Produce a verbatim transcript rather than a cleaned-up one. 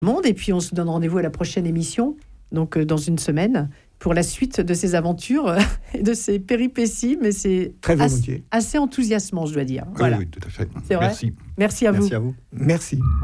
monde. Et puis, on se donne rendez-vous à la prochaine émission, donc euh, dans une semaine, pour la suite de ces aventures euh, et de ces péripéties. Mais c'est Très assez, volontiers. assez enthousiasmant, je dois dire. Oui, Voilà. oui, tout à fait. C'est vrai. Merci. Merci à vous. Merci à vous. Merci.